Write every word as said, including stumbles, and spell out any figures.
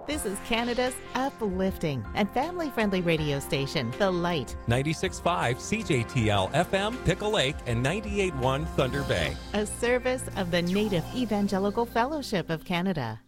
This is Canada's uplifting and family-friendly radio station, The Light. ninety-six point five C J T L F M, Pickle Lake, and ninety-eight point one Thunder Bay. A service of the Native Evangelical Fellowship of Canada.